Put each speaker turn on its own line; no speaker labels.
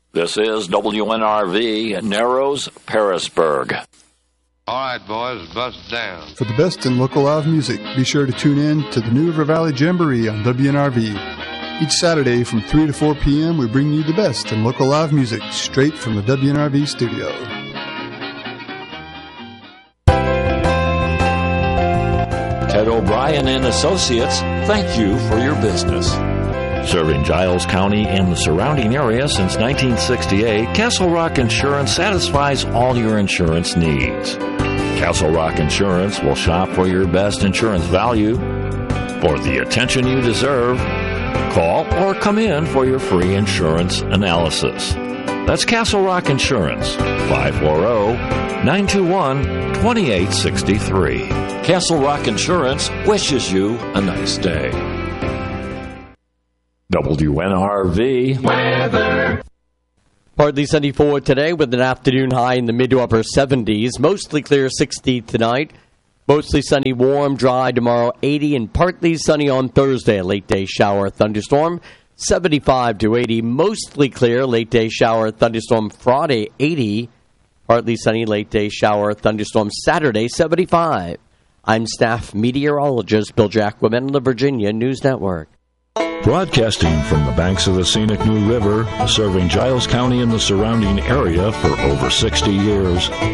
This is WNRV, Narrows, Parisburg.
All right, boys, bust down.
For the best in local live music, be sure to tune in to the New River Valley Jamboree on WNRV. Each Saturday from 3 to 4 p.m., we bring you the best in local live music straight from the WNRV studio.
Ted O'Brien and Associates, thank you for your business. Serving Giles County and the surrounding area since 1968, Castle Rock Insurance satisfies all your insurance needs. Castle Rock Insurance will shop for your best insurance value. For the attention you deserve, call or come in for your free insurance analysis. That's Castle Rock Insurance, 540-921-2863. Castle Rock Insurance wishes you a nice day. WNRV weather.
Partly sunny for today with an afternoon high in the mid to upper 70s. Mostly clear 60 tonight. Mostly sunny, warm, dry tomorrow 80 and partly sunny on Thursday. A late day shower, thunderstorm 75 to 80. Mostly clear, late day shower, thunderstorm Friday 80. Partly sunny, late day shower, thunderstorm Saturday 75. I'm staff meteorologist Bill Jacquemin on the Virginia News Network.
Broadcasting from the banks of the scenic New River, serving Giles County and the surrounding area for over 60 years.